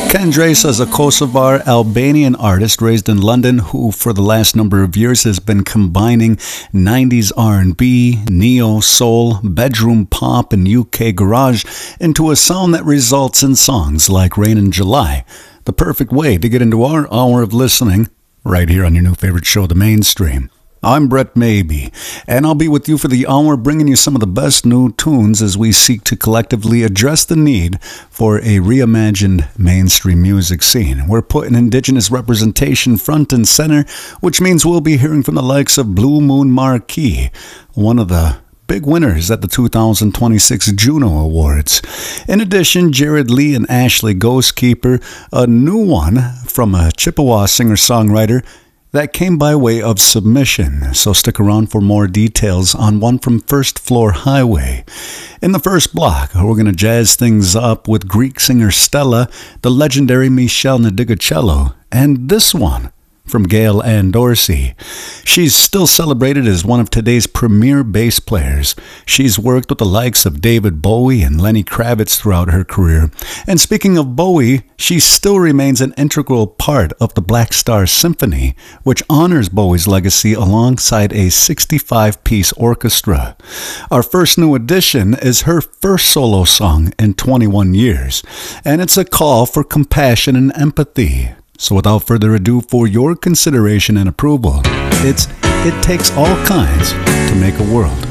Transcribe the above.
Ken Drace is a Kosovar Albanian artist raised in London who for the last number of years has been combining 90s R&B, neo, soul, bedroom pop, and UK garage into a sound that results in songs like Rain in July. The perfect way to get into our hour of listening right here on your new favorite show, The Mainstream. I'm Brett Maybe, and I'll be with you for the hour bringing you some of the best new tunes as we seek to collectively address the need for a reimagined mainstream music scene. We're putting indigenous representation front and center, which means we'll be hearing from the likes of Blue Moon Marquee, one of the big winners at the 2026 Juno Awards. In addition, Jared Lee and Ashley Ghostkeeper, a new one from a Chippewa singer-songwriter that came by way of submission, so stick around for more details on one from First Floor Highway. In the first block, we're going to jazz things up with Greek singer Stella, the legendary Michelle Nadigacello, and this one from Gail Ann Dorsey. She's still celebrated as one of today's premier bass players. She's worked with the likes of David Bowie and Lenny Kravitz throughout her career. And speaking of Bowie, she still remains an integral part of the Black Star Symphony, which honors Bowie's legacy alongside a 65-piece orchestra. Our first new addition is her first solo song in 21 years, and it's a call for compassion and empathy. So without further ado, for your consideration and approval, It Takes All Kinds to Make a World.